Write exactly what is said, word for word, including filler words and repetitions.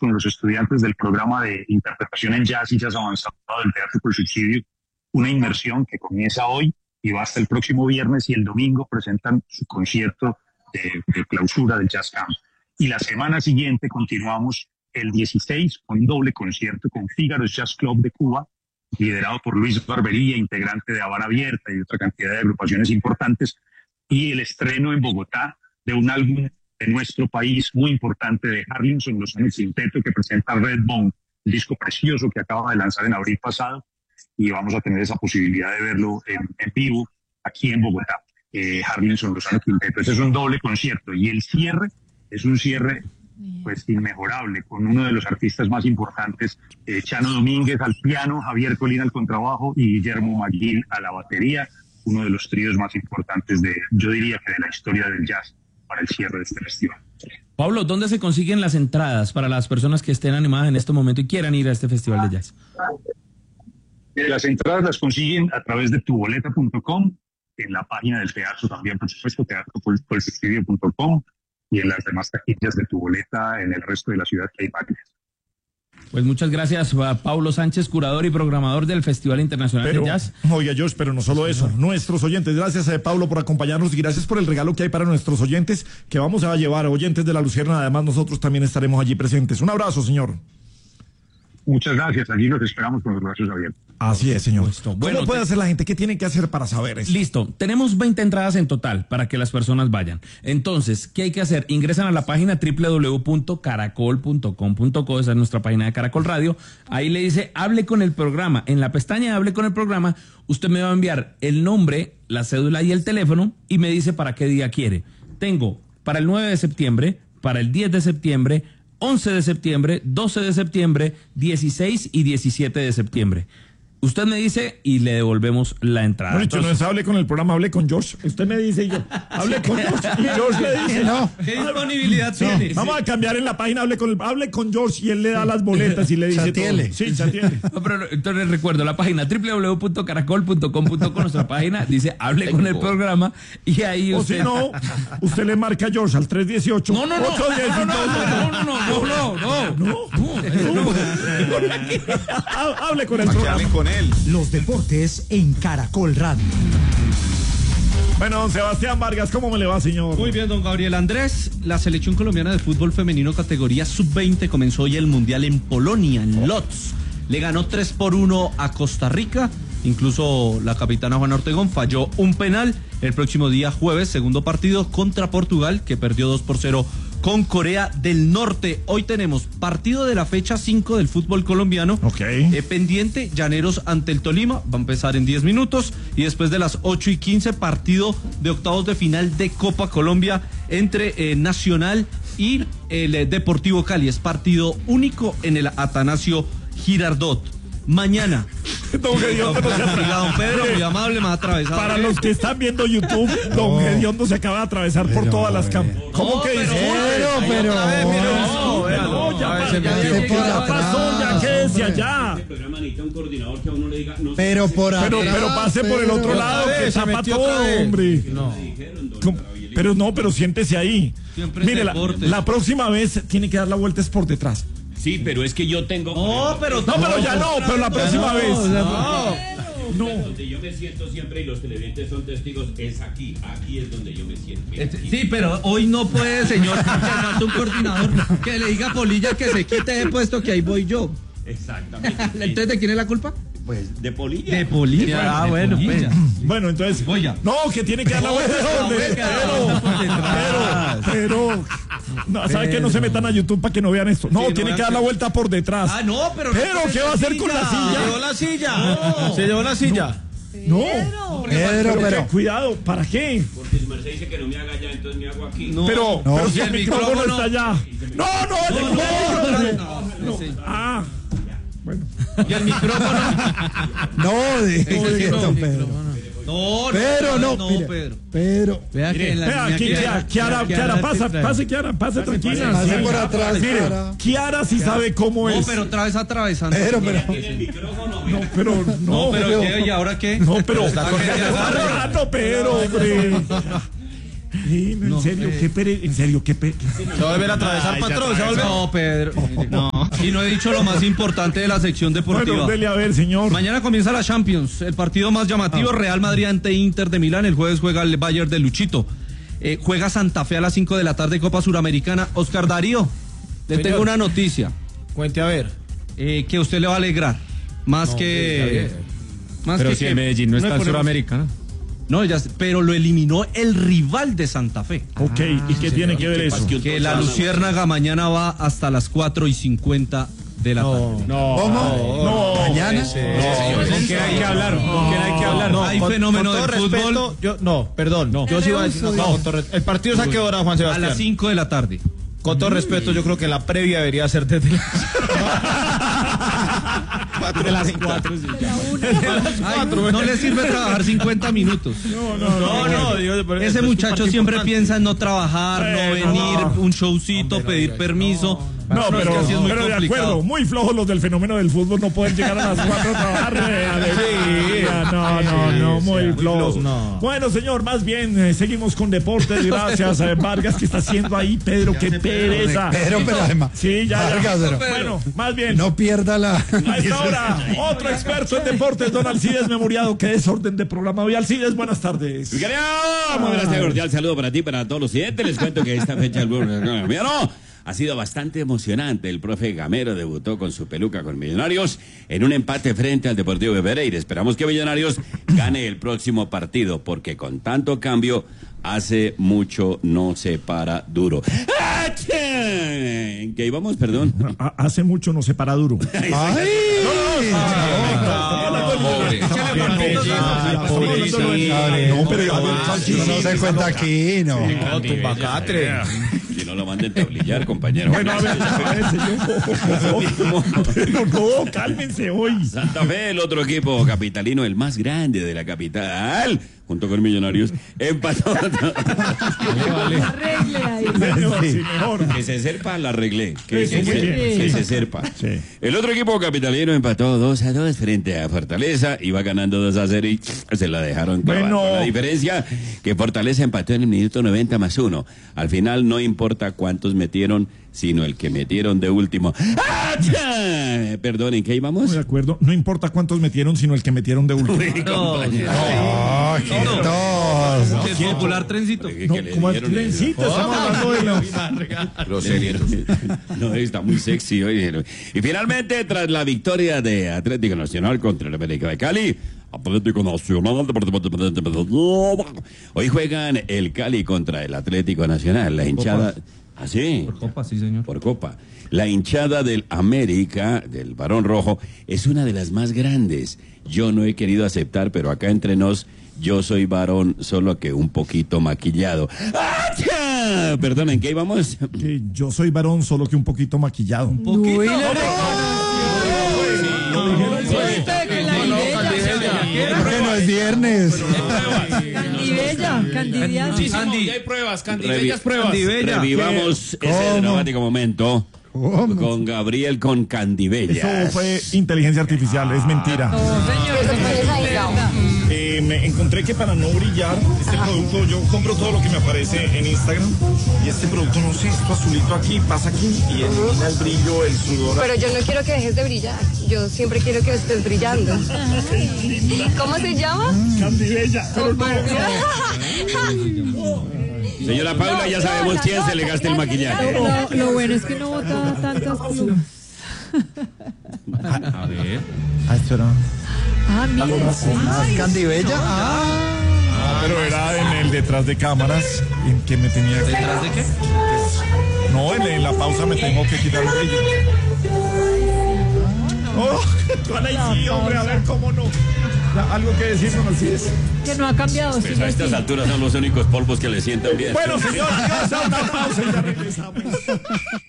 con los estudiantes del programa de interpretación en jazz y jazz avanzado del Teatro por Subsidio una inmersión que comienza hoy y va hasta el próximo viernes, y el domingo presentan su concierto de, de clausura del Jazz Camp. Y la semana siguiente continuamos el dieciséis con un doble concierto con Fígaro's Jazz Club de Cuba, liderado por Luis Barbería, integrante de Habana Abierta y otra cantidad de agrupaciones importantes, y el estreno en Bogotá de un álbum de nuestro país muy importante de Harlinson Lozano Quinteto, que presenta Redbone, un disco precioso que acaba de lanzar en abril pasado, y vamos a tener esa posibilidad de verlo en, en vivo aquí en Bogotá. Eh, Harlinson Lozano Quinteto. Ese es un doble concierto, y el cierre es un cierre pues inmejorable, con uno de los artistas más importantes, eh, Chano Domínguez al piano, Javier Colina al contrabajo y Guillermo Maguil a la batería, uno de los tríos más importantes de, yo diría que de la historia del jazz para el cierre de este festival. Pablo, ¿dónde se consiguen las entradas para las personas que estén animadas en este momento y quieran ir a este festival de jazz? Las entradas las consiguen a través de tu boleta punto com, en la página del teatro también, por supuesto, teatro por subsidio punto com, y en las demás taquillas de Tu Boleta en el resto de la ciudad, que hay varias. Pues muchas gracias a Pablo Sánchez, curador y programador del Festival Internacional pero, de Jazz. Oiga, Josh, pero no solo eso, nuestros oyentes, gracias a Pablo por acompañarnos y gracias por el regalo que hay para nuestros oyentes, que vamos a llevar, oyentes de La Luciérnaga. Además, nosotros también estaremos allí presentes. Un abrazo, señor. Muchas gracias, allí los esperamos con los brazos abiertos. Así es, señor. Bueno, ¿Cómo puede te... hacer la gente? ¿Qué tiene que hacer para saber eso? Listo, tenemos veinte entradas en total para que las personas vayan. Entonces, ¿qué hay que hacer? Ingresan a la página doble u doble u doble u punto caracol punto com punto co, esa es nuestra página de Caracol Radio. Ahí le dice, hable con el programa. En la pestaña de hable con el programa, usted me va a enviar el nombre, la cédula y el teléfono, y me dice para qué día quiere. Tengo para el nueve de septiembre, para el diez de septiembre, once de septiembre, doce de septiembre, dieciséis y diecisiete de septiembre. Usted me dice y le devolvemos la entrada. No, dicho, no es hable con el programa, hable con George. Usted me dice y yo, hable con George. Y George le dice, no. ¿Qué disponibilidad no, tiene? vamos a cambiar en la página, hable con el, hable con George, y él le da las boletas y le dice Chatiele. todo. Sí, chatiele. No, pero entonces recuerdo la página doble u doble u doble u punto caracol punto com punto co, nuestra página dice hable con el programa, y ahí O usted... si no, usted le marca a George al tres dieciocho. No, no, no, ocho diez, no, no, no, no, no, no, no, no, no, hable con el programa. con él. Los deportes en Caracol Radio. Bueno, don Sebastián Vargas, ¿cómo me le va, señor? Muy bien, don Gabriel Andrés. La selección colombiana de fútbol femenino categoría sub veinte comenzó hoy el Mundial en Polonia, en Lodz. Le ganó tres por uno a Costa Rica. Incluso la capitana Juana Ortegón falló un penal. El próximo día jueves, segundo partido contra Portugal, que perdió dos por cero con Corea del Norte. Hoy tenemos partido de la fecha cinco del fútbol colombiano. Ok. Eh, pendiente, Llaneros ante el Tolima, va a empezar en diez minutos. Y después de las ocho y quince, partido de octavos de final de Copa Colombia entre eh, Nacional y el eh, Deportivo Cali. Es partido único en el Atanasio Girardot. Mañana. Don Gediondo no se Oiga, don Pedro, muy amable, me ha atravesado. Para los que están viendo YouTube, Don Gediondo se acaba de atravesar por todas las cámaras. ¿Cómo No, que pero- dice? Pero, pero. No, No, ya, a ver, pa- se ya, metió. ya, ya Por pasó, ya atrás, quédese hombre. allá. El programa necesita un coordinador que a uno le diga no. Pero por Pero, atrás, pero pase por el otro pero- lado, Otra que vez, se tapa metió todo, otra vez. hombre. No. ¿Cómo? Pero no, pero siéntese ahí. Siempre es Mire, la, deporte. la próxima vez tiene que dar la vuelta es por detrás. Sí, pero es que yo tengo. No, pero No, pero ya no, pero la próxima vez. No. No. Donde yo me siento siempre, y los televidentes son testigos, es aquí. Aquí es donde yo me siento. Mira, aquí. Sí, pero hoy no puede, señor. Que falta un coordinador que le diga a Polilla que se quite de puesto, que ahí voy yo. Exactamente. Entonces, ¿de quién es la culpa? Pues de Polilla. De Polilla. Ah, bueno, pues. Bueno, entonces. Voy ya. No, que tiene que dar la vuelta es por detrás. Pero, pero, pero. No, ¿sabe que no se metan a YouTube para que no vean esto? No, Sí, no tiene vean que dar que- la vuelta por detrás. Ah, no, pero. Pero, ¿qué va a hacer con la silla? Se llevó la silla. Se llevó la silla. No. Pedro, Pero, pero. que- cuidado, ¿para qué? Porque el Mercedes dice que no me haga allá, entonces me hago aquí. No. Pero, No. pero Y si el el micrófono micrófono- está allá. No, no, el No, micrófono. no, no, sí. Ah, bueno. Y el micrófono. No, dijo Ese sí no. don Pedro. No, no. Pero no, No, mire, Pedro. Pedro. Vea que la Vea, niña aquí, quiere- Kiara, Kiara, Kiara, pasa, pase, Kiara, pase tranquila. pase Sí. por atrás, Mire, Kiara. Kiara sí sabe cómo No, es. pero otra vez atravesando. Pero, pero. Tiene el micrófono. No, pero no. No, pero pero- ¿qué? ¿Y ahora qué? No, pero. Está corriendo. Está rogando, Pedro, hombre. Sí, en serio, qué pere, en serio, qué pere. Se va a volver a atravesar, patrón. Se va a volver. No, Pedro. No, Y no he dicho lo más importante de la sección deportiva. Bueno, dele a ver, señor. Mañana comienza la Champions, el partido más llamativo, ah. Real Madrid ante Inter de Milán. El jueves juega el Bayern de Luchito. Eh, juega Santa Fe a las cinco de la tarde, Copa Suramericana. Oscar Darío, le señor, tengo una noticia. Cuente a ver. Eh, que a usted le va a alegrar. Más no, que... Más pero que si que, el Medellín no, no está en Suramericana. No, ya, pero lo eliminó el rival de Santa Fe. Ok, ah, ¿y qué sí, tiene que ver eso? Que, que la Luciérnaga mañana va hasta las cuatro y cincuenta de la tarde. No, ¿Cómo? No, no, ¿Mañana? Sí, no, ¿con quién hay que hablar? ¿Con quién hay que hablar? No, hay con, fenómeno con del respeto, fútbol. Yo, no, perdón. No. Yo sí iba a decir, no, no, el partido es a qué hora, Juan Sebastián. A las cinco de la tarde. Con todo respeto, yo creo que la previa debería ser desde las cuatro. De las cuatro. Ay, no le sirve trabajar cincuenta minutos. No, no, no. no, no, no. Ese muchacho siempre piensa en no trabajar, no venir, un showcito, pedir permiso. No, no, pero, es pero de acuerdo, muy flojos los del fenómeno del fútbol, no pueden llegar a las cuatro a trabajar. Sí, no, no, no, muy flojos. No. Bueno, señor, más bien, eh, seguimos con deportes. Gracias, eh, Vargas, que está haciendo ahí, Pedro, qué pereza. Pedro, pero además. Sí, ya, Vargas, ya. Pero, bueno, más bien. No pierda la. A esta hora, otro experto en deportes, don Alcides Memoriado. Qué desorden de programa hoy. Alcides, buenas tardes. Muy buenas tardes, cordial saludo para ti, para todos los siguientes. Les cuento que esta fecha del no. Ha sido bastante emocionante. El profe Gamero debutó con su peluca con Millonarios en un empate frente al Deportivo de Pereira. Esperamos que Millonarios gane el próximo partido, porque con tanto cambio hace mucho no se para duro. ¿En qué íbamos? Perdón. Hace mucho no se para duro. ¡Ay! No, pero no se cuenta aquí, no. No, tumbacatre. Que no lo manden tablillar, compañero. Bueno, a ver, a ver, señor. Pero no, cálmense hoy. Santa Fe, el otro equipo capitalino, el más grande de la capital, junto con Millonarios, empató. Arregle ahí. Señor, sí, mejor. Que se serpa, la arreglé. Que, Eso, se, muy bien. que se serpa. Sí. El otro equipo capitalino empató dos a dos frente a Fortaleza, iba ganando dos a cero y se la dejaron clavar. Bueno. Con la diferencia que Fortaleza empató en el minuto noventa más uno. Al final no importa cuántos metieron, sino el que metieron de último. ¡Ah, perdón, ¿en qué íbamos? De acuerdo, no importa cuántos metieron, sino el que metieron de último. No, Oh, qué tos. el popular trencito. No, como el trencito, estamos hablando de los... No, está muy sexy hoy. Y finalmente, tras la victoria de Atlético Nacional contra el América de Cali, Atlético Nacional, hoy juegan el Cali contra el Atlético Nacional. La hinchada... ¿Ah, sí? Por copa, sí, señor. Por copa. La hinchada del América, del Barón Rojo, es una de las más grandes. Yo no he querido aceptar, pero acá entre nos, yo soy varón, solo que un poquito maquillado. ¡Ah! Perdón, ¿en qué íbamos? Que yo soy varón, solo que un poquito maquillado. Un poquito. Uy, Porque no es viernes. Candibella, Candidiana. Sí, Sandy. Ya hay pruebas, Candibellas Revi- pruebas. Candibella. Revivamos ¿Cómo? ese dramático momento ¿Cómo? con Gabriel con Candibellas. Eso fue inteligencia artificial, es mentira. No, señor, eso no es verdad. Eh, me encontré que para no brillar, este producto, yo compro todo lo que me aparece en Instagram, y este producto, no sé, esto azulito aquí, pasa aquí, y elimina el brillo, el sudor. Pero yo no quiero que dejes de brillar. Yo siempre quiero que estés brillando. ¿Cómo se llama? Candibella, pero no, Señora Paula, ya sabemos quién se le gasta el maquillaje. Lo, lo bueno es que no bota tantas plumas. A ver. Ah, esto no. Ah, mira. Ah, Candibella. Ah. pero era en el detrás de cámaras, en que me tenía que... ¿Detrás de qué? No, en, en la pausa me tengo que quitar el brillo. Oh, ¿cuál ahí sí, hombre? A ver, ¿cómo no? Ya, algo que decir, don Alcides. Que no ha cambiado. Pues a estas alturas son los únicos polvos que le sientan bien. Bueno, señor, adiós, a una pausa y ya regresamos.